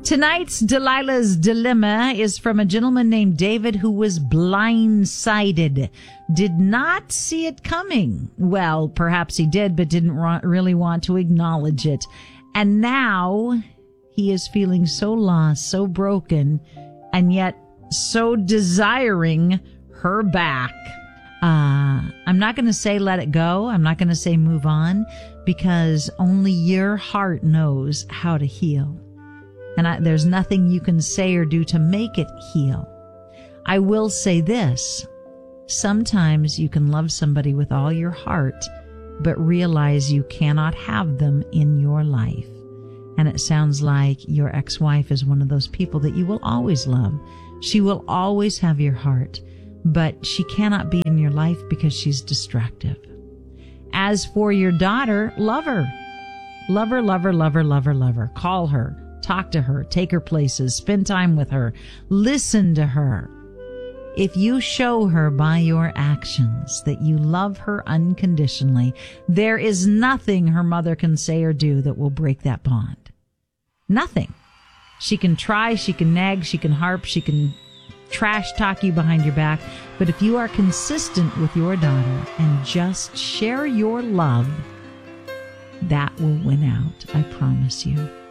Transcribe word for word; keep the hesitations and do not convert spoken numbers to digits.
Tonight's Delilah's Dilemma is from a gentleman named David who was blindsided, did not see it coming. Well, perhaps he did, but didn't wa- really want to acknowledge it. And now he is feeling so lost, so broken, and yet so desiring her back. Uh, I'm not going to say let it go. I'm not going to say move on, because only your heart knows how to heal. And I, there's nothing you can say or do to make it heal. I will say this. Sometimes you can love somebody with all your heart, but realize you cannot have them in your life. And it sounds like your ex-wife is one of those people that you will always love. She will always have your heart, but she cannot be in your life because she's destructive. As for your daughter, love her. Love her, love her, love her, love her, love her. Call her. Talk to her, take her places, spend time with her, listen to her. If you show her by your actions that you love her unconditionally, there is nothing her mother can say or do that will break that bond. Nothing. She can try, she can nag, she can harp, she can trash talk you behind your back. But if you are consistent with your daughter and just share your love, that will win out. I promise you.